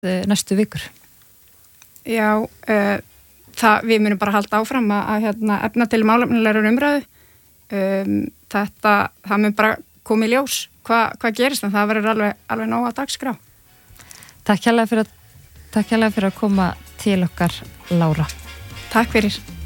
næstu vikur? Já, við munum bara halda áfram að efna til málefnilegar umræðu. Það mun bara koma í ljós hvað gerist, en það verður alveg nóg að dagskrá. Takk hérlega fyrir að koma til okkar, Lára. Takk fyrir.